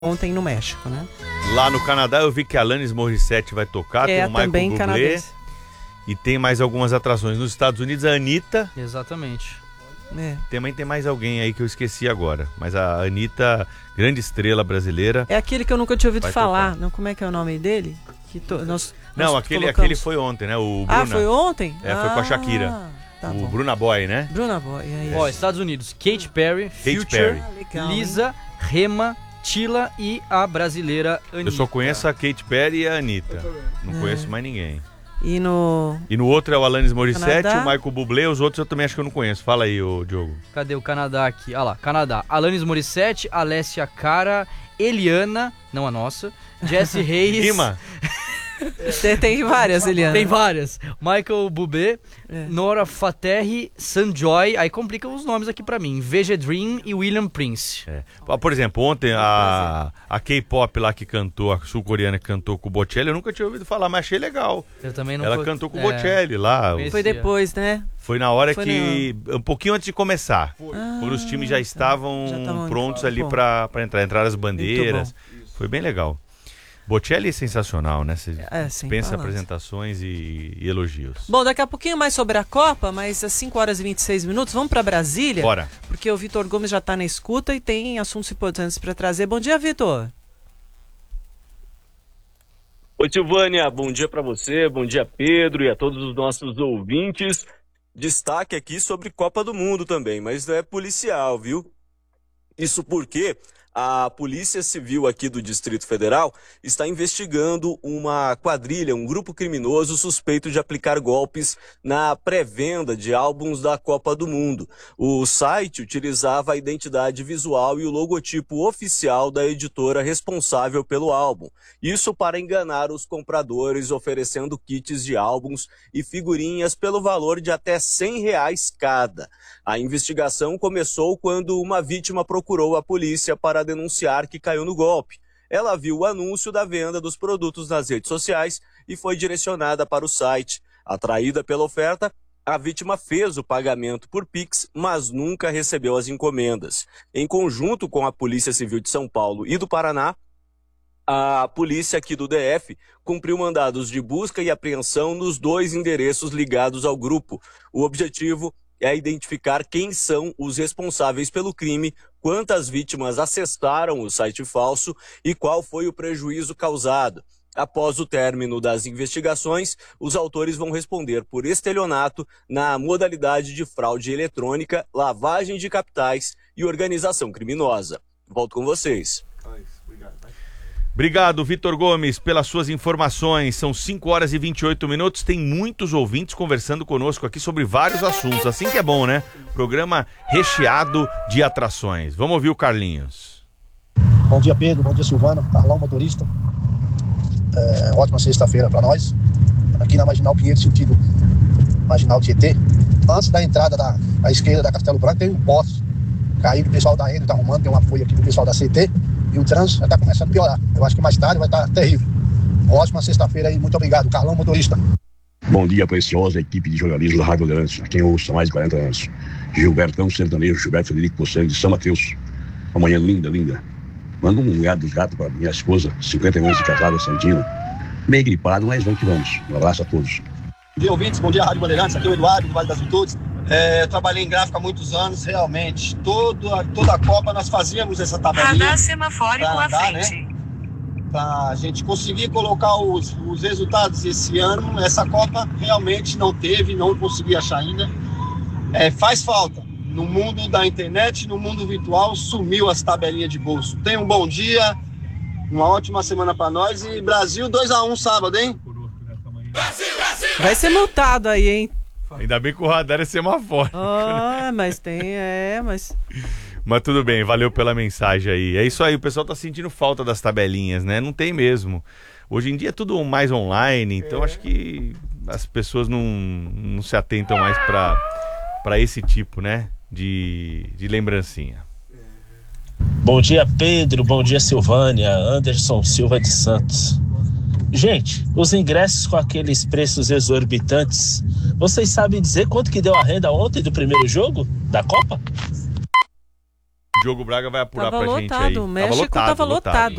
ontem no México, né? Lá no Canadá eu vi que a Alanis Morissette vai tocar, tem o Michael também Bublé canadense. e tem mais algumas atrações. Nos Estados Unidos, a Anitta. Exatamente. Também tem mais alguém aí que eu esqueci agora. Mas a Anitta, grande estrela brasileira. É aquele que eu nunca tinha ouvido falar. tocar. Não, como é que é o nome dele? Não, aquele foi ontem, né? O Bruna. Ah, foi ontem? Foi com a Shakira. Tá o bom. Bruna Boy, né? Bruna Boy, é Ó, isso. Estados Unidos, Katy Perry, Katy Future, Perry. Legal, Lisa, Rema, Tila e a brasileira Anitta. Eu só conheço a Katy Perry e a Anitta. Não conheço mais ninguém. E no outro é o Alanis Morissette, Canadá? o Michael Bublé, os outros eu também acho que eu não conheço. Fala aí, ô Diogo. Cadê o Canadá aqui? Ah lá, Canadá. Alanis Morissette, Alessia Cara, Eliana, não a nossa, Jessie Reis. Rima. Tem várias, Eliana. Tem várias. Michael Bublé, Nora Fatehi, Sanjoy, aí complica os nomes aqui pra mim. VG Dream e William Prince. Por exemplo, ontem a K-pop lá que cantou, a sul-coreana que cantou com o Bocelli, eu nunca tinha ouvido falar, mas achei legal. Eu também não Ela cantou com o Bocelli lá. Foi depois, né? Foi na hora um pouquinho antes de começar. Quando os times já estavam prontos ali pra entrar. Entraram as bandeiras. Foi bem legal. Bocelli é sensacional, né? Você dispensa apresentações e elogios. Bom, daqui a pouquinho mais sobre a Copa, mas às 5 horas e 26 minutos, vamos para Brasília? Bora. Porque o Vitor Gomes já está na escuta e tem assuntos importantes para trazer. Bom dia, Vitor. Oi, Silvânia, bom dia para você, bom dia, Pedro, e a todos os nossos ouvintes. Destaque aqui sobre Copa do Mundo também, mas não é policial, viu? Isso porque a Polícia Civil aqui do Distrito Federal está investigando uma quadrilha, um grupo criminoso suspeito de aplicar golpes na pré-venda de álbuns da Copa do Mundo. O site utilizava a identidade visual e o logotipo oficial da editora responsável pelo álbum. Isso para enganar os compradores, oferecendo kits de álbuns e figurinhas pelo valor de até R$100 cada. A investigação começou quando uma vítima procurou a polícia para denunciar que caiu no golpe. Ela viu o anúncio da venda dos produtos nas redes sociais e foi direcionada para o site. Atraída pela oferta, a vítima fez o pagamento por Pix, mas nunca recebeu as encomendas. Em conjunto com a Polícia Civil de São Paulo e do Paraná, a polícia aqui do DF cumpriu mandados de busca e apreensão nos 2 endereços ligados ao grupo. O objetivo é identificar quem são os responsáveis pelo crime, quantas vítimas acessaram o site falso e qual foi o prejuízo causado. Após o término das investigações, os autores vão responder por estelionato na modalidade de fraude eletrônica, lavagem de capitais e organização criminosa. Volto com vocês. Obrigado, Vitor Gomes, pelas suas informações. São 5 horas e 28 minutos. Tem muitos ouvintes conversando conosco aqui sobre vários assuntos. Assim que é bom, né? Programa recheado de atrações. Vamos ouvir o Carlinhos. Bom dia, Pedro. Bom dia, Silvana. Carlão, motorista. Ótima sexta-feira para nós. Aqui na Marginal Pinheiro, sentido Marginal Tietê. Antes da entrada à esquerda da Castelo Branco, tem um poste caído. O pessoal da Endo está arrumando. Tem um apoio aqui do pessoal da CT. E o trânsito já está começando a piorar. Eu acho que mais tarde vai estar terrível. Ótima sexta-feira aí, muito obrigado. Carlão, motorista. Bom dia, preciosa equipe de jornalismo da Rádio Bandeirantes, quem ouço há mais de 40 anos. Gilbertão Sertanejo, Gilberto Frederico Poçangue, de São Mateus. Amanhã linda, linda. Manda um gado dos gatos para minha esposa, 50 anos de casada, Santina. Meio gripado, mas vamos que vamos. Um abraço a todos. Bom dia, ouvintes. Bom dia, Rádio Bandeirantes. Aqui é o Eduardo, do Vale das Virtudes. Eu trabalhei em gráfica há muitos anos, realmente. Toda a Copa nós fazíamos essa tabelinha. Radar semafórico à frente. Né? Para a gente conseguir colocar os resultados esse ano. Essa Copa realmente não consegui achar ainda. Faz falta. No mundo da internet, no mundo virtual, sumiu as tabelinhas de bolso. Tenha um bom dia, uma ótima semana para nós. E Brasil 2-1 sábado, hein? Vai ser multado aí, hein? Ainda bem que o radar é semafórico. Mas Mas tudo bem, valeu pela mensagem aí. É isso aí, o pessoal tá sentindo falta das tabelinhas, né? Não tem mesmo. Hoje em dia é tudo mais online, então acho que as pessoas não se atentam mais para esse tipo, né? De lembrancinha. Bom dia, Pedro. Bom dia, Silvânia. Anderson Silva de Santos. Gente, os ingressos com aqueles preços exorbitantes, vocês sabem dizer quanto que deu a renda ontem do primeiro jogo da Copa? Diogo Braga vai apurar Tava pra gente lotado, aí. o México tava lotado.